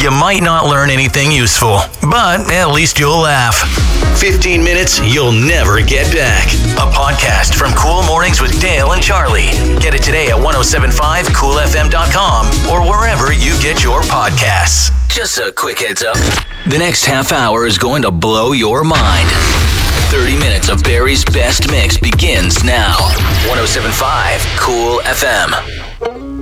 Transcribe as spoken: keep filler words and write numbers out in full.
You might not learn anything useful, but at least you'll laugh. fifteen minutes you'll never get back. A podcast from Cool Mornings with Dale and Charlie. Get it today at ten seventy-five cool f m dot com or wherever you get your podcasts. Just a quick heads up. The next half hour is going to blow your mind. thirty minutes of Barry's best mix begins now. ten seventy-five Cool F M.